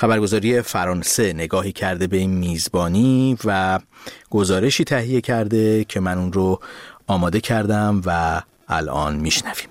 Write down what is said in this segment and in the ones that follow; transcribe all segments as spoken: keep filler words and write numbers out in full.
خبرگزاری فرانسه نگاهی کرده به این میزبانی و گزارشی تهیه کرده که من اون رو آماده کردم و الان میشنویم.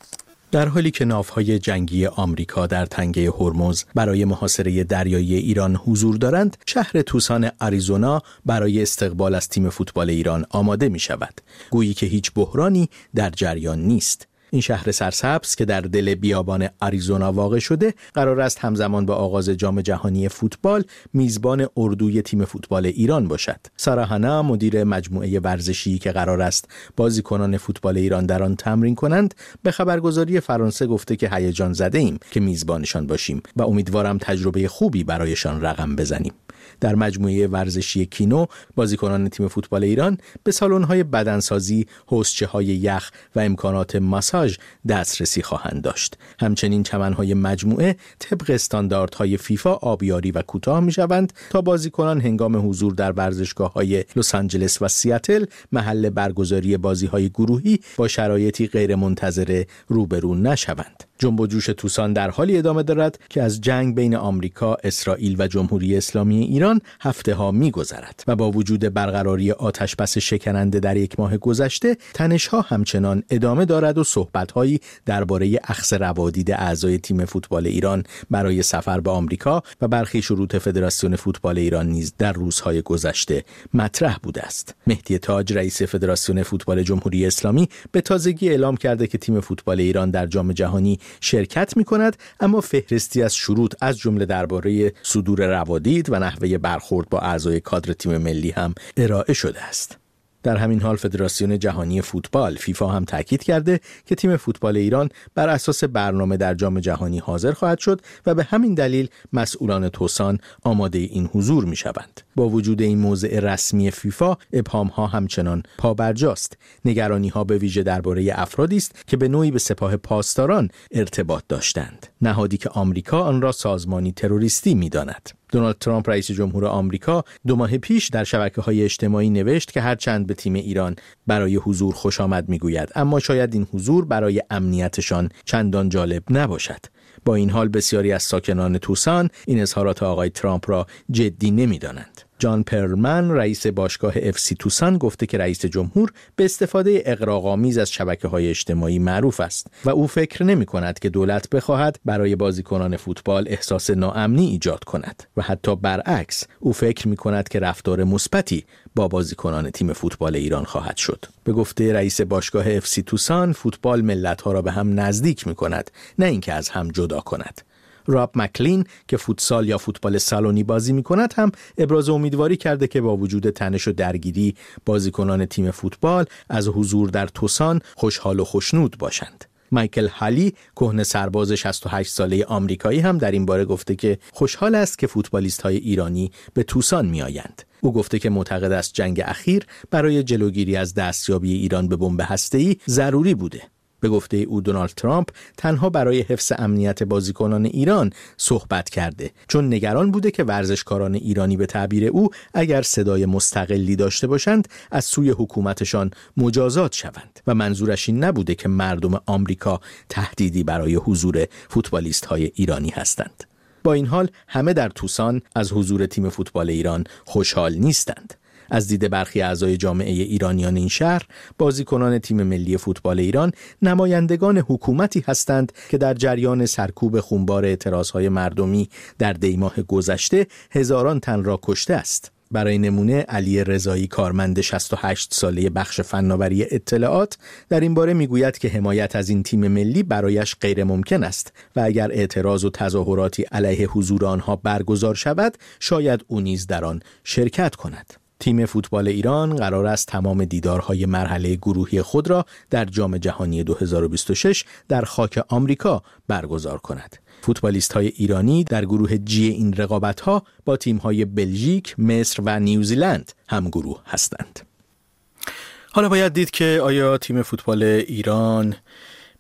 در حالی که ناوهای جنگی آمریکا در تنگه هرمز برای محاصره دریایی ایران حضور دارند، شهر توسان آریزونا برای استقبال از تیم فوتبال ایران آماده می شود. گویی که هیچ بحرانی در جریان نیست. این شهر سرسبز که در دل بیابان آریزونا واقع شده، قرار است همزمان با آغاز جام جهانی فوتبال میزبان اردوی تیم فوتبال ایران باشد. سارا هانا، مدیر مجموعه ورزشی که قرار است بازیکنان فوتبال ایران در آن تمرین کنند، به خبرگزاری فرانسه گفته که هیجان زده ایم که میزبانشان باشیم و امیدوارم تجربه خوبی برایشان رقم بزنیم. در مجموعه ورزشی کینو، بازیکنان تیم فوتبال ایران به سالن‌های بدنسازی، حوضچه‌های یخ و امکانات ماساژ دسترسی خواهند داشت. همچنین چمن‌های مجموعه طبق استانداردهای فیفا آبیاری و کوتاه می‌شوند تا بازیکنان هنگام حضور در ورزشگاه‌های لس آنجلس و سیاتل، محل برگزاری بازی‌های گروهی، با شرایطی غیرمنتظره روبرو نشوند. جنب و جوش توسان در حالی ادامه دارد که از جنگ بین آمریکا، اسرائیل و جمهوری اسلامی ایران هفته ها می گذرد و با وجود برقراری آتشبس شکننده در یک ماه گذشته، تنش ها همچنان ادامه دارد و صحبت هایی درباره اخذ روادید اعضای تیم فوتبال ایران برای سفر به آمریکا و برخی شروط فدراسیون فوتبال ایران نیز در روزهای گذشته مطرح بوده است. مهدی تاج، رئیس فدراسیون فوتبال جمهوری اسلامی، به تازگی اعلام کرده که تیم فوتبال ایران در جام جهانی شرکت می کند، اما فهرستی از شروط از جمله درباره صدور روادید و نحوه برخورد با اعضای کادر تیم ملی هم ارائه شده است. در همین حال فدراسیون جهانی فوتبال فیفا هم تاکید کرده که تیم فوتبال ایران بر اساس برنامه در جام جهانی حاضر خواهد شد و به همین دلیل مسئولان توسان آماده این حضور می شوند. با وجود این موضع رسمی فیفا، ابهام ها همچنان پابرجاست. نگرانی ها به ویژه درباره افرادی است که به نوعی به سپاه پاسداران ارتباط داشتند، نهادی که آمریکا آن را سازمانی تروریستی می داند. دونالد ترامپ رئیس جمهور آمریکا دو ماه پیش در شبکه‌های اجتماعی نوشت که هرچند به تیم ایران برای حضور خوش آمد میگوید، اما شاید این حضور برای امنیتشان چندان جالب نباشد. با این حال بسیاری از ساکنان توسان این اظهارات آقای ترامپ را جدی نمی‌دانند. جان پرلمن، رئیس باشگاه اف سی توسان، گفته که رئیس جمهور به استفاده اغراق‌آمیز از شبکه‌های اجتماعی معروف است و او فکر نمی‌کند که دولت بخواهد برای بازیکنان فوتبال احساس ناامنی ایجاد کند و حتی برعکس، او فکر می‌کند که رفتار مثبتی با بازیکنان تیم فوتبال ایران خواهد شد. به گفته رئیس باشگاه اف سی توسان، فوتبال ملت‌ها را به هم نزدیک می‌کند، نه اینکه از هم جدا کند. راب مکلین که فوتسال یا فوتبال سالونی بازی می کند هم ابراز امیدواری کرده که با وجود تنش و درگیری، بازیکنان تیم فوتبال از حضور در توسان خوشحال و خوشنود باشند. مایکل هالی، کهنه سرباز شصت و هشت ساله آمریکایی، هم در این باره گفته که خوشحال است که فوتبالیست‌های ایرانی به توسان می‌آیند. او گفته که معتقد است جنگ اخیر برای جلوگیری از دستیابی ایران به بمب هسته‌ای ضروری بوده. به گفته او، دونالد ترامپ تنها برای حفظ امنیت بازیکنان ایران صحبت کرده، چون نگران بوده که ورزشکاران ایرانی به تعبیر او اگر صدای مستقلی داشته باشند از سوی حکومتشان مجازات شوند و منظورش این نبوده که مردم آمریکا تهدیدی برای حضور فوتبالیست‌های ایرانی هستند. با این حال همه در توسان از حضور تیم فوتبال ایران خوشحال نیستند. از دید برخی اعضای جامعه ایرانیان این شهر، بازیکنان تیم ملی فوتبال ایران نمایندگان حکومتی هستند که در جریان سرکوب خونبار اعتراضهای مردمی در دیماه گذشته هزاران تن را کشته است. برای نمونه، علی رضایی، کارمند شصت و هشت ساله بخش فناوری اطلاعات، در این باره میگوید که حمایت از این تیم ملی برایش غیر ممکن است و اگر اعتراض و تظاهراتی علیه حضور آنها برگزار شود، شاید او نیز در آن شرکت کند. تیم فوتبال ایران قرار است تمام دیدارهای مرحله گروهی خود را در جام جهانی دو هزار و بیست و شش در خاک آمریکا برگزار کند. فوتبالیست‌های ایرانی در گروه جی این رقابت‌ها با تیم‌های بلژیک، مصر و نیوزیلند هم گروه هستند. حالا باید دید که آیا تیم فوتبال ایران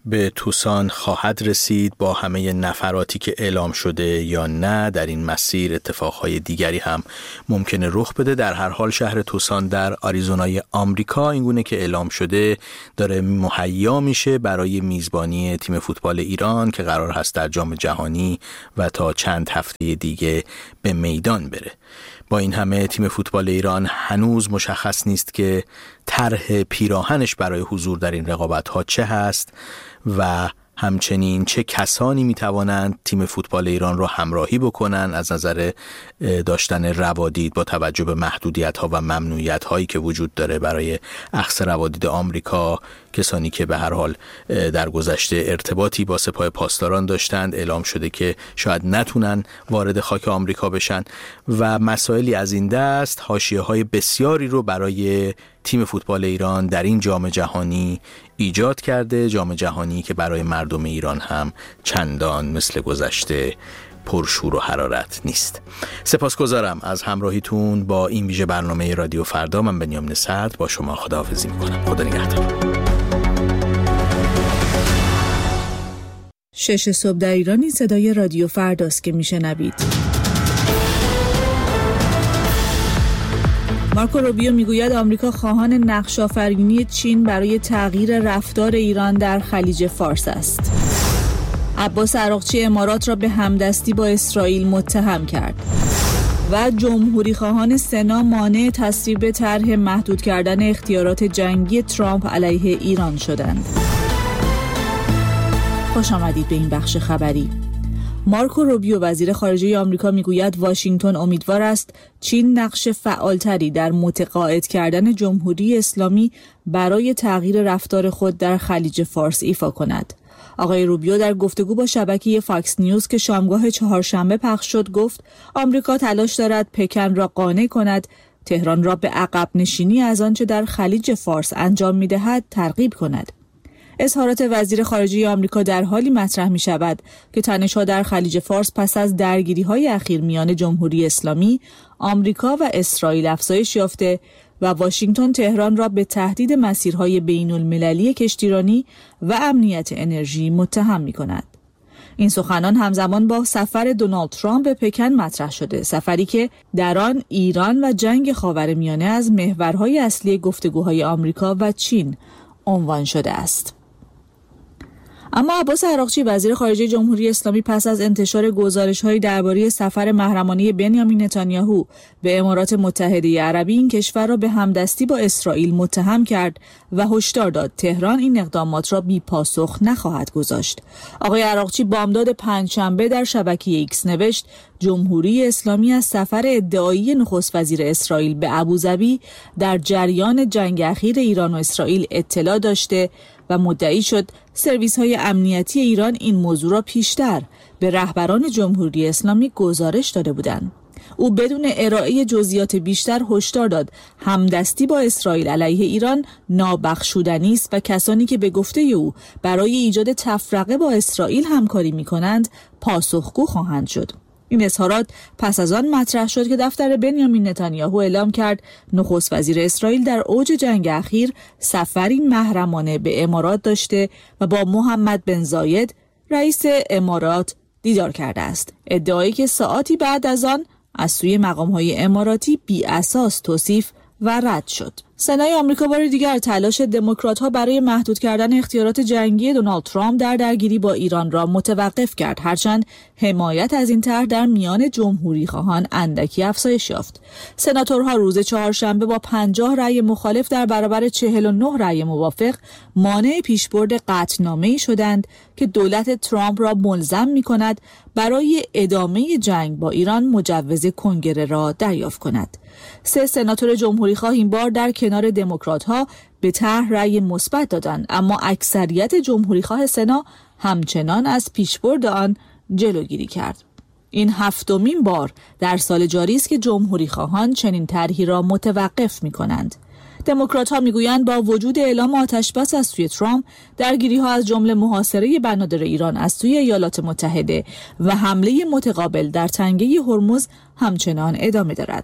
به توسان خواهد رسید با همه نفراتی که اعلام شده یا نه؟ در این مسیر اتفاقهای دیگری هم ممکنه رخ بده. در هر حال شهر توسان در آریزونای آمریکا اینگونه که اعلام شده داره مهیا میشه برای میزبانی تیم فوتبال ایران که قرار هست در جام جهانی و تا چند هفته دیگه به میدان بره. با این همه تیم فوتبال ایران هنوز مشخص نیست که طرح پیراهنش برای حضور در این رقابت‌ها چه هست و همچنین چه کسانی میتوانند تیم فوتبال ایران رو همراهی بکنن از نظر داشتن روادید با توجه به محدودیت‌ها و ممنوعیت‌هایی که وجود داره برای اخذ روادید آمریکا. کسانی که به هر حال در گذشته ارتباطی با سپاه پاسداران داشتند اعلام شده که شاید نتونن وارد خاک آمریکا بشن و مسائلی از این دست حاشیه‌های بسیاری رو برای تیم فوتبال ایران در این جام جهانی ایجاد کرده. جام جهانی که برای مردم ایران هم چندان مثل گذشته پرشور و حرارت نیست. سپاسگزارم از همراهیتون با این ویژه برنامه رادیو فردا. من بنیامین صدر با شما خداحافظی میکنم. خدا نگهدار. شش صبح در ایران صدای رادیو فرداست که میشنوید. مارکو روبیو میگوید آمریکا خواهان نقش آفرینی چین برای تغییر رفتار ایران در خلیج فارس است. عباس عراقچی امارات را به همدستی با اسرائیل متهم کرد و جمهوری خواهان سنا مانع تصویب طرح محدود کردن اختیارات جنگی ترامپ علیه ایران شدند. خوش آمدید به این بخش خبری. مارکو روبیو وزیر خارجه آمریکا میگوید واشنگتن امیدوار است چین نقش فعالتری در متقاعد کردن جمهوری اسلامی برای تغییر رفتار خود در خلیج فارس ایفا کند. آقای روبیو در گفتگو با شبکه فاکس نیوز که شامگاه چهارشنبه پخش شد گفت آمریکا تلاش دارد پکن را قانع کند تهران را به عقب نشینی از آنچه در خلیج فارس انجام می‌دهد ترغیب کند. اظهارات وزیر خارجه آمریکا در حالی مطرح می شود که تنش‌ها در خلیج فارس پس از درگیری‌های اخیر میان جمهوری اسلامی، آمریکا و اسرائیل افزایش یافته و واشنگتن تهران را به تهدید مسیرهای بین‌المللی کشتیرانی و امنیت انرژی متهم می‌کند. این سخنان همزمان با سفر دونالد ترامپ به پکن مطرح شده، سفری که در آن ایران و جنگ خاورمیانه از محورهای اصلی گفتگوهای آمریکا و چین عنوان شده است. اما عباس عراقچی وزیر خارجه جمهوری اسلامی پس از انتشار گزارش‌های درباره سفر محرمانه بنیامین نتانیاهو به امارات متحده عربی این کشور را به همدستی با اسرائیل متهم کرد و هشدار داد تهران این اقدامات را بی پاسخ نخواهد گذاشت. آقای عراقچی بامداد پنجشنبه در شبکه ایکس نوشت جمهوری اسلامی از سفر ادعایی نخست وزیر اسرائیل به ابوظبی در جریان جنگ اخیر ایران و اسرائیل اطلاع داشته و مدعی شد سرویس‌های امنیتی ایران این موضوع را پیشتر به رهبران جمهوری اسلامی گزارش داده بودند. او بدون ارائه جزئیات بیشتر هشدار داد همدستی با اسرائیل علیه ایران نابخشودنی است و کسانی که به گفته او برای ایجاد تفرقه با اسرائیل همکاری می‌کنند پاسخگو خواهند شد. این اظهارات پس از آن مطرح شد که دفتر بنیامین نتانیاهو اعلام کرد نخست وزیر اسرائیل در اوج جنگ اخیر سفری محرمانه به امارات داشته و با محمد بن زاید رئیس امارات دیدار کرده است. ادعایی که ساعاتی بعد از آن از سوی مقام‌های اماراتی بی اساس توصیف و رد شد. سنای آمریکا بار دیگر تلاش دموکرات‌ها برای محدود کردن اختیارات جنگی دونالد ترامپ در درگیری با ایران را متوقف کرد، هرچند حمایت از این طرح در میان جمهوری خواهان اندکی افزایش یافت. سناتورها روز چهارشنبه با پنجاه رأی مخالف در برابر چهل و نه رأی موافق مانع پیشبرد قطعنامه‌ای شدند که دولت ترامپ را ملزم می‌کند برای ادامه جنگ با ایران مجوز کنگره را دریافت کند. سه سناتور جمهوری خواه این بار در کنار دموکرات‌ها به طرح رأی مثبت دادند، اما اکثریت جمهوری خواه سنا همچنان از پیشبرد آن جلوگیری کرد. این هفتمین بار در سال جاری است که جمهوری خواهان چنین طرحی را متوقف می‌کنند. دموکرات‌ها میگویند با وجود اعلام آتش‌بس از سوی ترامپ، درگیری‌ها از جمله محاصره بنادر ایران از سوی ایالات متحده و حمله متقابل در تنگه هرمز همچنان ادامه دارد.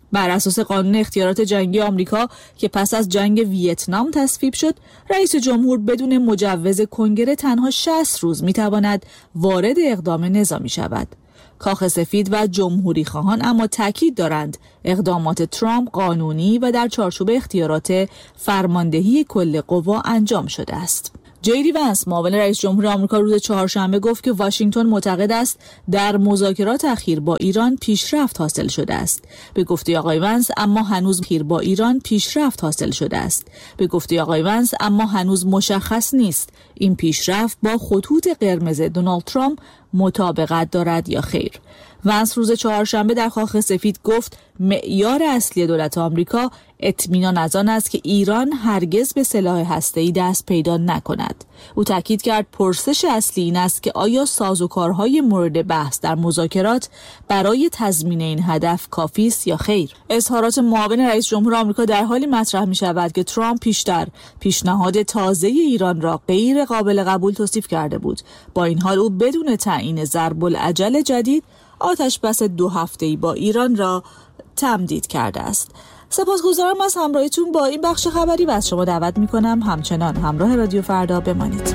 بر اساس قانون اختیارات جنگی آمریکا که پس از جنگ ویتنام تصویب شد، رئیس جمهور بدون مجوز کنگره تنها شصت روز میتواند وارد اقدام نظامی شود. کاخ سفید و جمهوری خواهان اما تاکید دارند اقدامات ترامپ قانونی و در چارچوب اختیارات فرماندهی کل قوا انجام شده است. جی دی ونس معاون رئیس جمهور آمریکا روز چهارشنبه گفت که واشنگتن معتقد است در مذاکرات اخیر با ایران پیشرفت حاصل شده است. به گفته آقای ونس اما هنوز اخیر با ایران پیشرفت حاصل شده است. به گفته آقای ونس اما هنوز مشخص نیست این پیشرفت با خطوط قرمز دونالد ترامپ مطابقت دارد یا خیر. ونس روز چهارشنبه در کاخ سفید گفت معیار اصلی دولت آمریکا اطمینان از آن است که ایران هرگز به سلاح هسته‌ای دست پیدا نکند. او تاکید کرد پرسش اصلی این است که آیا سازوکارهای مورد بحث در مذاکرات برای تضمین این هدف کافی است یا خیر. اظهارات معاون رئیس جمهور آمریکا در حالی مطرح می شود که ترامپ پیشتر پیشنهاد تازه ایران را غیر قابل قبول توصیف کرده بود. با این حال او بدون تعیین ضرب العجل جدید آتش بس دو هفته‌ای با ایران را تمدید کرده است. سپاسگزارم از همراهیتون با این بخش خبری و از شما دعوت میکنم همچنان همراه رادیو فردا بمانید.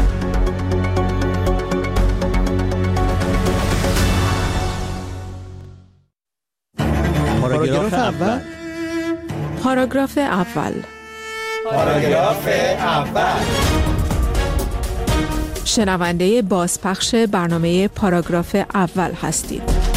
پاراگراف اول. پاراگراف اول. پاراگراف اول. شنونده بازپخش برنامه پاراگراف اول هستید.